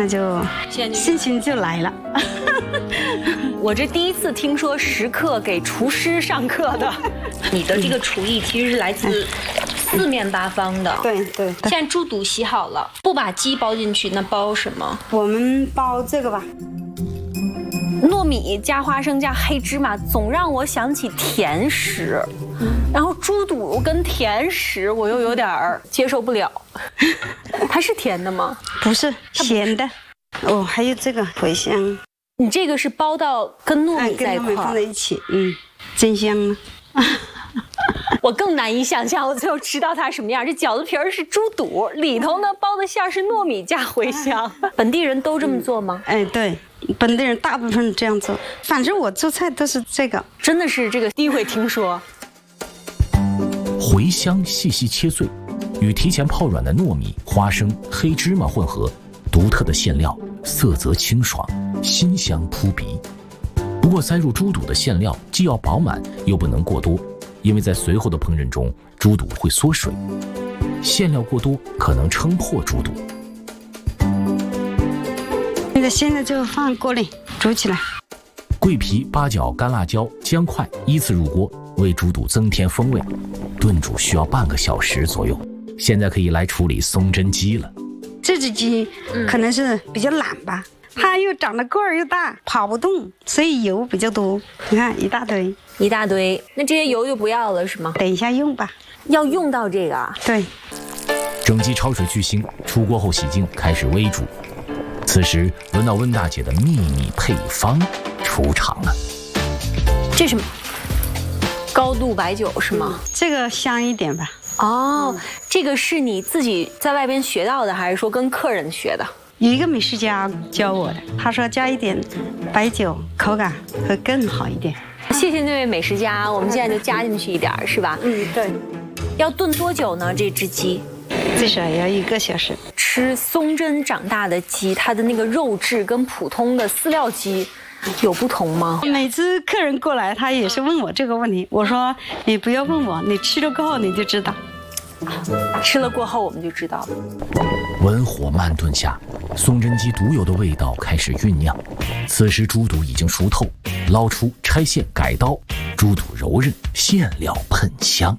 那就心情就来了。 我这第一次听说食客给厨师上课的。你的这个厨艺其实是来自四面八方的。 对。 现在猪肚洗好了，不把鸡包进去，那包什么？ 我们包这个吧。 糯米加花生加黑芝麻，总让我想起甜食，然后猪肚跟甜食我又有点接受不了。它是甜的吗？ 不是，咸的。哦，还有这个茴香。 你这个是包到跟糯米在一块， 跟糯米放在一起，真香啊！ 我更难以想象，我最后吃到它什么样。这饺子皮儿是猪肚，里头呢包的馅是糯米加茴香。本地人都这么做吗？ 对，本地人大部分这样做。反正我做菜都是这个， 真的是这个第一回听说。 茴香细细切碎，与提前泡软的糯米、花生、黑芝麻混合，独特的馅料，色泽清爽，辛香扑鼻。不过塞入猪肚的馅料既要饱满，又不能过多，因为在随后的烹饪中，猪肚会缩水，馅料过多可能撑破猪肚。 那个现在就放锅里煮起来。 桂皮、八角、干辣椒、姜块依次入锅，为猪肚增添风味。炖煮需要半个小时左右。现在可以来处理松针鸡了。 这只鸡可能是比较懒吧，它又长得个儿又大，跑不动，所以油比较多。你看一大堆， 那这些油就不要了是吗？ 等一下用吧。 要用到这个啊？ 对。 整鸡焯水去腥，出锅后洗净，开始煨煮。此时轮到温大姐的秘密配方出场了。 这什么？高度白酒是吗？ 这个香一点吧。 哦，这个是你自己在外边学到的，还是说跟客人学的？ 有一个美食家教我的，他说加一点白酒，口感会更好一点。 谢谢那位美食家，我们现在就加进去一点，是吧？ 对。 要炖多久呢？这只鸡最少也要1个小时。 吃松针长大的鸡，它的那个肉质跟普通的饲料鸡有不同吗？ 每次客人过来，他也是问我这个问题。我说你不要问我，你吃了过后你就知道。 吃了过后我们就知道了。 文火慢炖下，松针鸡独有的味道开始酝酿。此时猪肚已经熟透，捞出拆线改刀，猪肚柔韧，馅料喷香。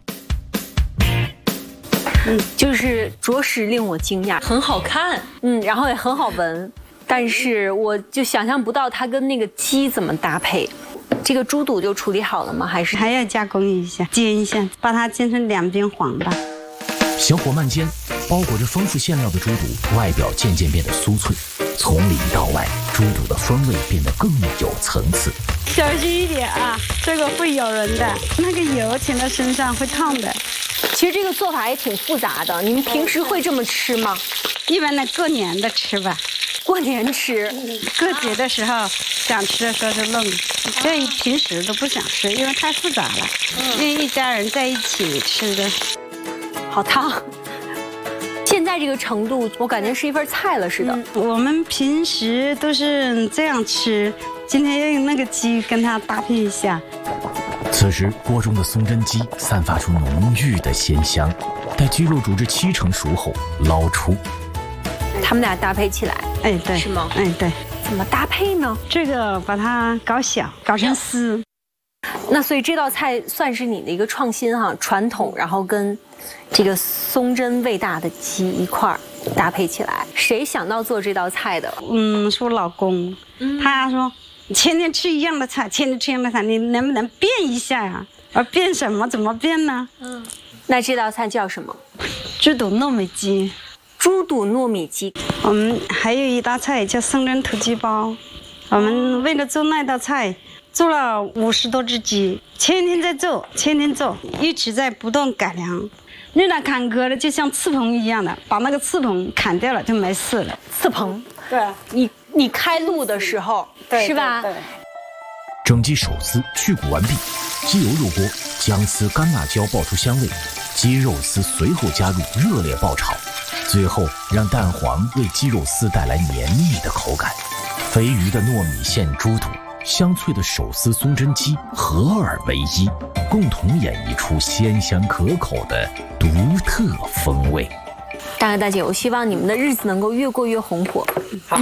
就是着实令我惊讶，很好看，然后也很好闻，但是我就想象不到它跟那个鸡怎么搭配。这个猪肚就处理好了吗？还要加工一下，煎一下，把它煎成两边黄吧。 小火慢煎，包裹着丰富馅料的猪肚外表渐渐变得酥脆，从里到外，猪肚的风味变得更有层次。 小心一点啊，这个会咬人的，那个油溅到身上会烫的。 其实这个做法也挺复杂的，你们平时会这么吃吗？ 一般的过年的吃吧。 过年吃， 过节的时候想吃的时候就弄，这平时都不想吃，因为太复杂了。因为一家人在一起吃的。 好烫。现在这个程度，我感觉是一份菜了似的。 我们平时都是这样吃，今天要用那个鸡跟它搭配一下。 此时锅中的松针鸡散发出浓郁的鲜香，待鸡肉煮至70%熟后捞出。 他们俩搭配起来， 对， 是吗？ 对。 怎么搭配呢？ 这个把它搞小，搞成丝。 那所以这道菜算是你的一个创新哈，传统，然后跟这个松针味大的鸡一块儿搭配起来。谁想到做这道菜的？ 是我老公。他说天天吃一样的菜，天天吃一样的菜，你能不能变一下呀？而变什么？怎么变呢？ 那这道菜叫什么？ 猪肚糯米鸡。 猪肚糯米鸡。 我们还有一道菜叫松针土鸡包。我们为了做那道菜，做了50多只鸡，天天在做，天天做，一直在不断改良。遇到坎坷的就像刺棚一样的，把那个刺棚砍掉了就没事了。 刺棚？ 对， 你开路的时候，是吧？ 对。 整鸡手撕去骨完毕，鸡油入锅，姜丝、干辣椒爆出香味，鸡肉丝随后加入，热烈爆炒，最后让蛋黄为鸡肉丝带来绵密的口感。肥腴的糯米线猪肚，香脆的手撕松针鸡合二为一，共同演绎出鲜香可口的独特风味。 大哥大姐，我希望你们的日子能够越过越红火。